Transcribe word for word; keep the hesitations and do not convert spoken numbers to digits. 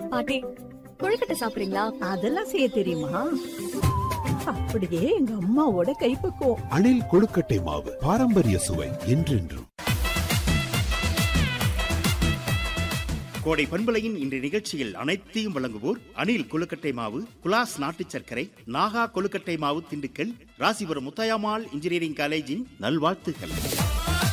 பாட்டி கொழுக்கட்டை சாப்பிடுறீங்களா? அதெல்லாம் செய்ய தெரியுமா? அப்படியே எங்க அம்மாவோட கைப்பக்குவம். அணில் கொழுக்கட்டை மாவு, பாரம்பரிய சுவை என்றென்றும். கோடை பண்பலையின் இன்றைய நிகழ்ச்சியில் அனைத்தையும் வழங்குவோர் அணில் கொழுக்கட்டை மாவு, குலாஸ் நாட்டு சர்க்கரை, நாகா கொழுக்கட்டை மாவு, திண்டுக்கல், ராசிபுரம் முத்தாயம்மாள் இன்ஜினியரிங் காலேஜின் நல்வாழ்த்துக்கள்.